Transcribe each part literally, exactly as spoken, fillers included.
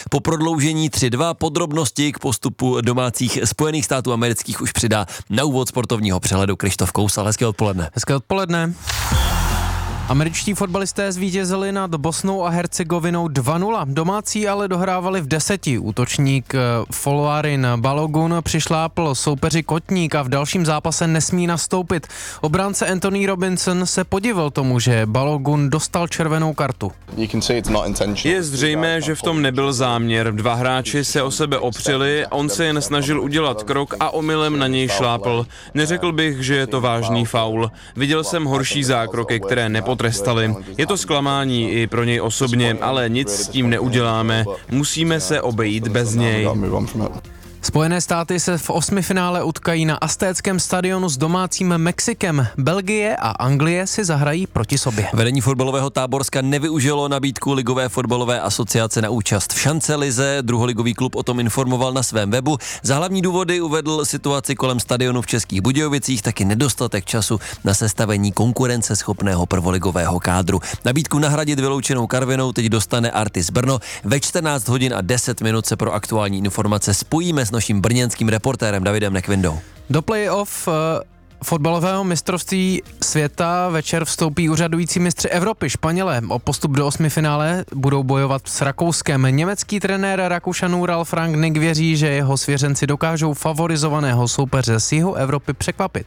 Po prodloužení tři dva podrobnosti k postupu domácích Spojených států amerických už přidá na úvod sportovního přehledu Krištof Kousal. Hezké odpoledne. Hezké odpoledne. Američtí fotbalisté zvítězili nad Bosnou a Hercegovinou dva nula. Domácí ale dohrávali v deseti. Útočník Folarin Balogun přišlápl soupeři kotník a v dalším zápase nesmí nastoupit. Obránce Anthony Robinson se podivil tomu, že Balogun dostal červenou kartu. Je zřejmé, že v tom nebyl záměr. Dva hráči se o sebe opřeli, on se jen snažil udělat krok a omylem na něj šlápl. Neřekl bych, že je to vážný faul. Viděl jsem horší zákroky, které nepotřeboval. Trestali. Je to zklamání i pro něj osobně, ale nic s tím neuděláme. Musíme se obejít bez něj. Spojené státy se v osmifinále utkají na Aztéckém stadionu s domácím Mexikem. Belgie a Anglie si zahrají proti sobě. Vedení fotbalového Táborska nevyužilo nabídku Ligové fotbalové asociace na účast v šancelize. Druholigový klub o tom informoval na svém webu. Za hlavní důvody uvedl situaci kolem stadionu v Českých Budějovicích, taky nedostatek času na sestavení konkurenceschopného prvoligového kádru. Nabídku nahradit vyloučenou Karvinou teď dostane Artis Brno. Ve čtrnáct hodin a deset minut se pro aktuální informace spojíme s naším brněnským reportérem Davidem Nekvindou. Do play-off uh, fotbalového mistrovství světa večer vstoupí úřadující mistři Evropy, Španělé. O postup do osmifinále budou bojovat s Rakouskem. Německý trenér Rakušanů Ralf Rangnick věří, že jeho svěřenci dokážou favorizovaného soupeře z jihu Evropy překvapit.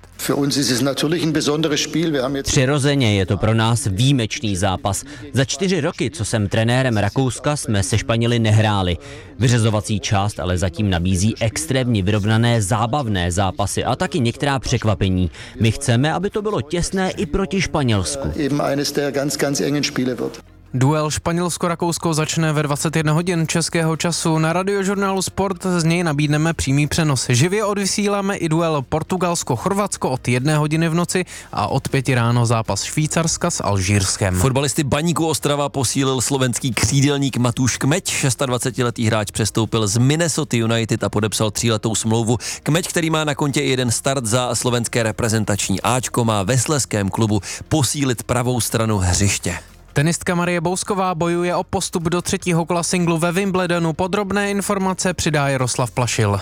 Přirozeně je to pro nás výjimečný zápas. Za čtyři roky, co jsem trenérem Rakouska, jsme se Španěli nehráli. Vyřazovací část ale zatím nabízí extrémně vyrovnané zábavné zápasy a taky některá překvapení. My chceme, aby to bylo těsné i proti Španělsku. Duel Španělsko-Rakousko začne ve dvacet jedna hodin českého času. Na Radiožurnálu Sport z něj nabídneme přímý přenos. Živě odvysíláme i duel Portugalsko-Chorvatsko od jedné hodiny v noci a od pěti ráno zápas Švýcarska s Alžírskem. Fotbalisty Baníku Ostrava posílil slovenský křídelník Matúš Kmeď. dvacetišestiletý hráč přestoupil z Minnesota United a podepsal tříletou smlouvu. Kmeď, který má na kontě i jeden start za slovenské reprezentační áčko, má ve slezském klubu posílit pravou stranu hřiště. Tenistka Marie Bousková bojuje o postup do třetího kola singlu ve Wimbledonu. Podrobné informace přidá Jaroslav Plašil.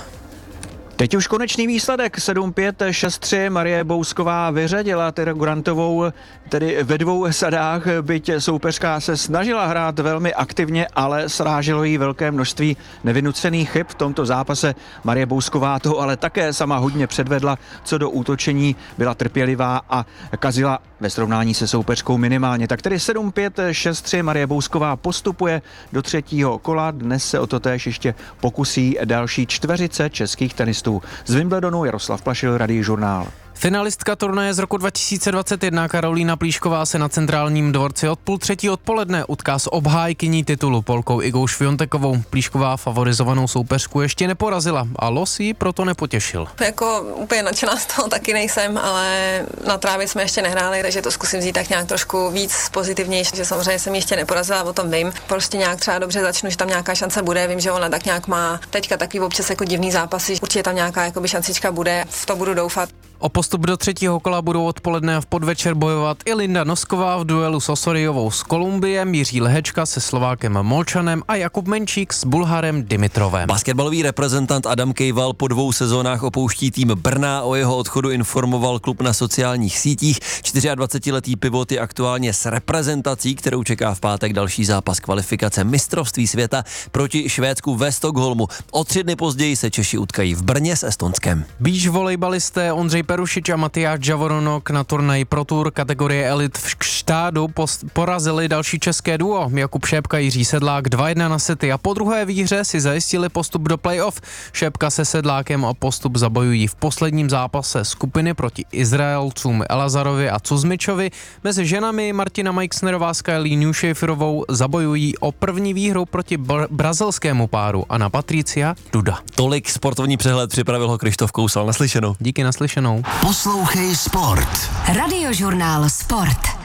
Teď už konečný výsledek sedm pět šest tři. Marie Bousková vyřadila Tyru Grantovou tedy ve dvou sadách, byť soupeřka se snažila hrát velmi aktivně, ale sráželo jí velké množství nevynucených chyb v tomto zápase. Marie Bousková to ale také sama hodně předvedla, co do útočení byla trpělivá a kazila ve srovnání se soupeřkou minimálně. Tak tedy sedm pět šest tři. Marie Bousková postupuje do třetího kola. Dnes se o to též ještě pokusí další čtveřice českých tenistů. Z Wimbledonu Jaroslav Plašil, Radiožurnál. Finalistka turnaje z roku dva tisíce dvacet jedna Karolína Plíšková se na Centrálním dvorci od půl třetí odpoledne utká s obhájkyní titulu Polkou Igou Šviontekovou. Plíšková favorizovanou soupeřku ještě neporazila a los jí proto nepotěšil. Jako úplně nadšená z toho taky nejsem, ale na trávě jsme ještě nehráli, takže to zkusím vzít tak nějak trošku víc pozitivnější, že samozřejmě jsem ještě neporazila, o tom vím. Prostě nějak třeba dobře začnu, že tam nějaká šance bude, vím, že ona tak nějak má teďka takový občas jako divný zápasy, určitě tam nějaká jakoby šancička bude, v to budu doufat. O postup do třetího kola budou odpoledne a v podvečer bojovat i Linda Nosková v duelu s Osorijovou z Kolumbie, Jiří Lehečka se Slovákem Molčanem a Jakub Menčík s Bulharem Dimitrovem. Basketbalový reprezentant Adam Kejval po dvou sezónách opouští tým Brna. O jeho odchodu informoval klub na sociálních sítích. dvacetičtyřletý pivot je aktuálně s reprezentací, kterou čeká v pátek další zápas kvalifikace mistrovství světa proti Švédsku ve Stockholmu. O tři dny později se Češi utkají v Brně s Estonskem. Beach volejbalisté Ondřej Perušič a Matyáš Javoronok na turnaji Pro Tour kategorie Elit v Kštádu porazili další české duo. Jakub Šépka, Jiří Sedlák dva jedna na sety a po druhé výhře si zajistili postup do playoff. Šépka se Sedlákem o postup zabojují v posledním zápase skupiny proti Izraelcům Elazarovi a Cuzmičovi. Mezi ženami Martina Majksnerová s Kylie Newshaferovou zabojují o první výhru proti br- brazilskému páru Anna Patricia Duda. Tolik sportovní přehled, připravil ho Krištof Kousal. Naslyšenou. Díky, naslyšenou. Poslouchej Sport. Radiožurnál Sport.